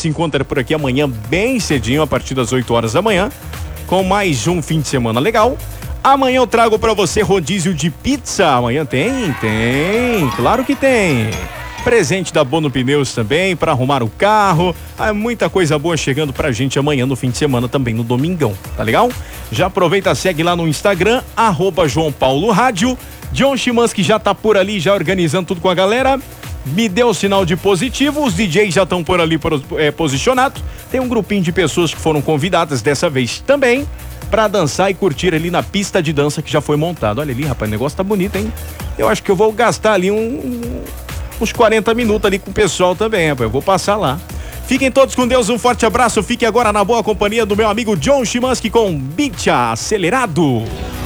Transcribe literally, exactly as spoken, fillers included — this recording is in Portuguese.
se encontra por aqui amanhã bem cedinho, a partir das oito horas da manhã, com mais um fim de semana legal. Amanhã eu trago pra você rodízio de pizza. Amanhã tem? Tem, claro que tem. Presente da Bono Pneus também, pra arrumar o carro. Há muita coisa boa chegando pra gente amanhã no fim de semana, também no domingão, tá legal? Já aproveita, segue lá no Instagram, arroba João Paulo Rádio. John Chimansky já tá por ali, já organizando tudo com a galera. Me deu o sinal de positivo, os D Js já estão por ali é, posicionados. Tem um grupinho de pessoas que foram convidadas dessa vez também pra dançar e curtir ali na pista de dança que já foi montada. Olha ali, rapaz, o negócio tá bonito, hein? Eu acho que eu vou gastar ali um... um uns quarenta minutos ali com o pessoal também, rapaz. Eu vou passar lá. Fiquem todos com Deus, um forte abraço. Fique agora na boa companhia do meu amigo John Chimansky com Beat Acelerado.